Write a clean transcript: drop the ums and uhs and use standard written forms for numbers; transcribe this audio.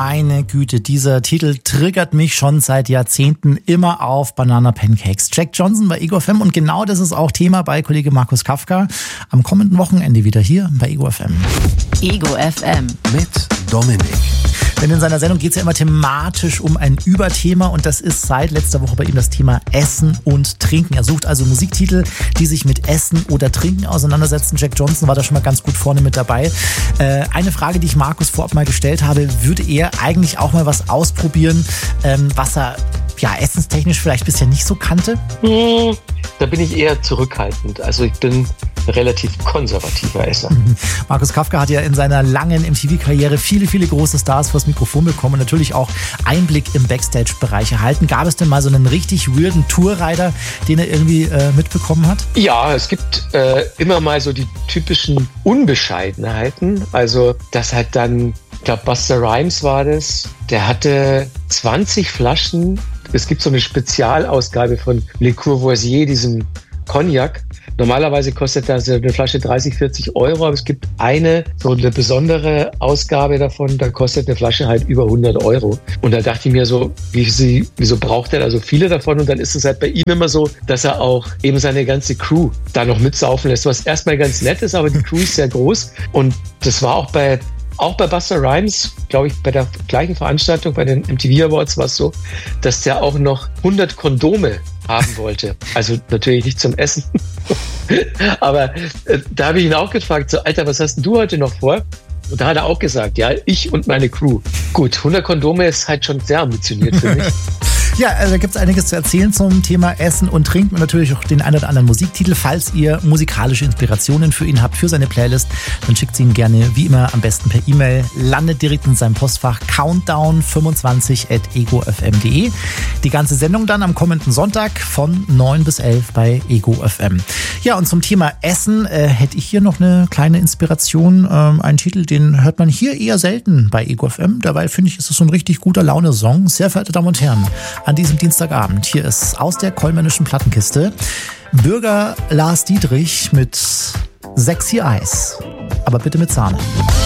Meine Güte, dieser Titel triggert mich schon seit Jahrzehnten immer auf Banana Pancakes. Jack Johnson bei Ego FM und genau das ist auch Thema bei Kollege Markus Kafka am kommenden Wochenende wieder hier bei Ego FM. Ego FM mit Dominik. Denn in seiner Sendung geht es ja immer thematisch um ein Überthema und das ist seit letzter Woche bei ihm das Thema Essen und Trinken. Er sucht also Musiktitel, die sich mit Essen oder Trinken auseinandersetzen. Jack Johnson war da schon mal ganz gut vorne mit dabei. Eine Frage, die ich Markus vorab mal gestellt habe, würde er eigentlich auch mal was ausprobieren, was er essenstechnisch vielleicht bisher nicht so kannte? Da bin ich eher zurückhaltend. Also ich bin relativ konservativer Esser. Markus Kafka hat ja in seiner langen MTV-Karriere viele, viele große Stars vors Mikrofon bekommen und natürlich auch Einblick im Backstage-Bereich erhalten. Gab es denn mal so einen richtig weirden Tourrider, den er irgendwie mitbekommen hat? Ja, es gibt immer mal so die typischen Unbescheidenheiten. Also das hat dann, ich glaube Busta Rhymes war das, der hatte 20 Flaschen. Es gibt so eine Spezialausgabe von Le Courvoisier, diesem Cognac. Normalerweise kostet das eine Flasche 30, 40 Euro, aber es gibt eine besondere Ausgabe davon, da kostet eine Flasche halt über 100 Euro. Und da dachte ich mir so, wieso braucht er da so viele davon? Und dann ist es halt bei ihm immer so, dass er auch eben seine ganze Crew da noch mitsaufen lässt, was erstmal ganz nett ist, aber die Crew ist sehr groß. Und das war auch bei Busta Rhymes, glaube ich, bei der gleichen Veranstaltung, bei den MTV Awards war es so, dass der auch noch 100 Kondome haben wollte. Also natürlich nicht zum Essen. Aber da habe ich ihn auch gefragt, so, Alter, was hast denn du heute noch vor? Und da hat er auch gesagt, ja, ich und meine Crew. Gut, 100 Kondome ist halt schon sehr ambitioniert für mich. Ja, also da gibt es einiges zu erzählen zum Thema Essen und Trinken und natürlich auch den einen oder anderen Musiktitel. Falls ihr musikalische Inspirationen für ihn habt, für seine Playlist, dann schickt sie ihm gerne wie immer am besten per E-Mail. Landet direkt in seinem Postfach countdown25@egofm.de. Die ganze Sendung dann am kommenden Sonntag von 9 bis 11 bei Ego FM. Ja, und zum Thema Essen hätte ich hier noch eine kleine Inspiration. Einen Titel, den hört man hier eher selten bei Ego FM. Dabei finde ich, ist es so ein richtig guter Laune-Song. Sehr verehrte Damen und Herren, an diesem Dienstagabend. Hier ist aus der Kollmännischen Plattenkiste Bürger Lars Dietrich mit Sexy Eyes. Aber bitte mit Sahne.